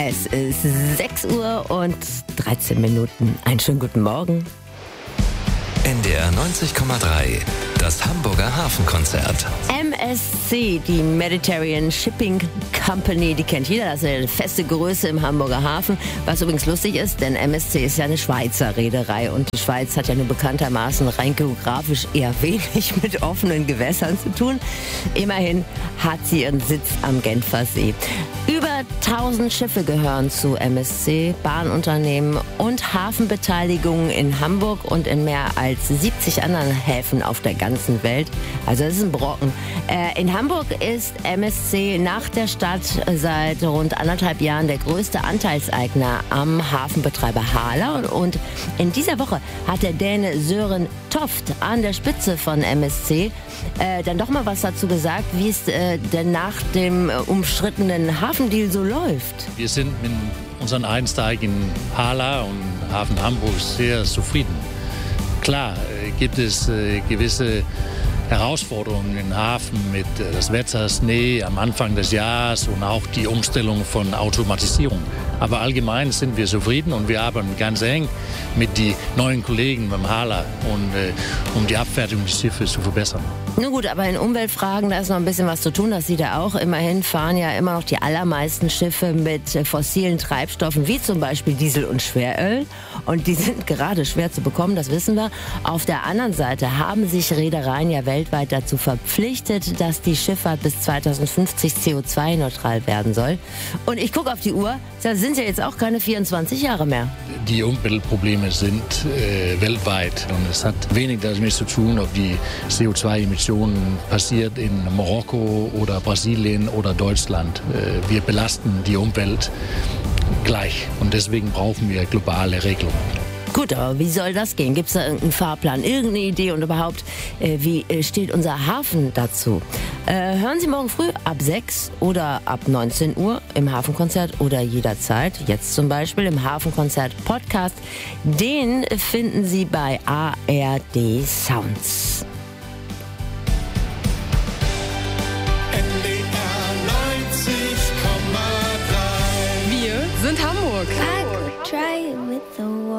Es ist 6 Uhr und 13 Minuten. Einen schönen guten Morgen. NDR 90,3, das Hamburger Hafenkonzert. MSC, die Mediterranean Shipping Company, die kennt jeder, das ist eine feste Größe im Hamburger Hafen. Was übrigens lustig ist, denn MSC ist ja eine Schweizer Reederei und die Schweiz hat ja nur bekanntermaßen rein geografisch eher wenig mit offenen Gewässern zu tun. Immerhin hat sie ihren Sitz am Genfersee. Über 1000 Schiffe gehören zu MSC, Bahnunternehmen und Hafenbeteiligungen in Hamburg und in mehr als 70 anderen Häfen auf der ganzen Welt. Also es ist ein Brocken. In Hamburg ist MSC nach der Stadt seit rund 1,5 Jahren der größte Anteilseigner am Hafenbetreiber Hala. Und in dieser Woche hat der Däne Søren Toft an der Spitze von MSC dann doch mal was dazu gesagt, wie es denn nach dem umstrittenen Hafendeal so läuft. Wir sind mit unserem Einstieg in Hala und Hafen Hamburg sehr zufrieden. Klar gibt es gewisse Herausforderungen im Hafen mit das Wetter, Schnee am Anfang des Jahres und auch die Umstellung von Automatisierung. Aber allgemein sind wir zufrieden und wir arbeiten ganz eng mit den neuen Kollegen beim Hala und um die Abfertigung des Schiffes zu verbessern. Nun gut, aber in Umweltfragen, da ist noch ein bisschen was zu tun, das sieht er auch. Immerhin fahren ja immer noch die allermeisten Schiffe mit fossilen Treibstoffen, wie zum Beispiel Diesel und Schweröl. Und die sind gerade schwer zu bekommen, das wissen wir. Auf der anderen Seite haben sich Reedereien ja weltweit dazu verpflichtet, dass die Schifffahrt bis 2050 CO2-neutral werden soll. Und ich gucke auf die Uhr, das sind ja jetzt auch keine 24 Jahre mehr. Die Umweltprobleme sind weltweit und es hat wenig damit zu tun, ob die CO2-Emissionen passiert in Marokko oder Brasilien oder Deutschland. Wir belasten die Umwelt gleich und deswegen brauchen wir globale Regelungen. Gut, aber wie soll das gehen? Gibt es da irgendeinen Fahrplan, irgendeine Idee und überhaupt, wie steht unser Hafen dazu? Hören Sie morgen früh ab 6 oder ab 19 Uhr im Hafenkonzert oder jederzeit, jetzt zum Beispiel im Hafenkonzert-Podcast. Den finden Sie bei ARD Sounds. NDR 90,3. Wir sind Hamburg.